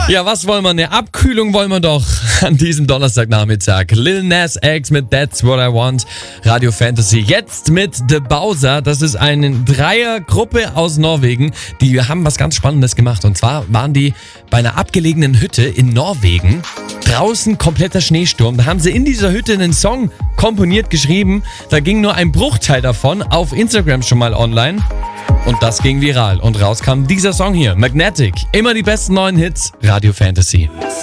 Ja, was wollen wir? Eine Abkühlung wollen wir doch an diesem Donnerstagnachmittag. Lil Nas X mit That's What I Want. Radio Fantasy jetzt mit The Bowser. Das ist eine Dreiergruppe aus Norwegen. Die haben was ganz Spannendes gemacht. Und zwar waren die bei einer abgelegenen Hütte in Norwegen. Draußen kompletter Schneesturm. Da haben sie in dieser Hütte einen Song komponiert, geschrieben. Da ging nur ein Bruchteil davon auf Instagram schon mal online. Und das ging viral. Und raus kam dieser Song hier, Magnetic. Immer die besten neuen Hits, Radio Fantasy.